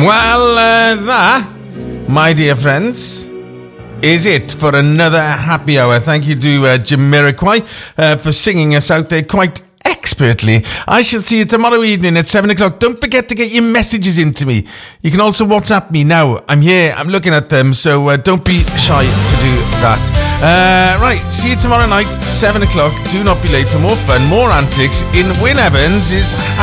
Well, that, my dear friends, is it for another happy hour. Thank you to Jamiroquai for singing us out there quite expertly. I shall see you tomorrow evening at 7 o'clock. Don't forget to get your messages into me. You can also WhatsApp me now. I'm here. I'm looking at them. So don't be shy to do that. Right. See you tomorrow night, 7 o'clock. Do not be late for more fun, more antics in Wyn Evans'